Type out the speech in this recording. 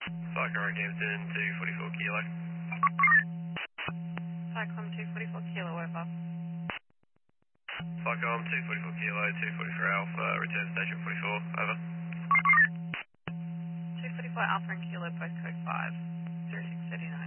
Cyclone Hampton 244 kilo. Cyclone 244 kilo, over. Cyclone 244 kilo, 244 Alpha, return station 44, over. 244 Alpha and Kilo, postcode 5, 0639.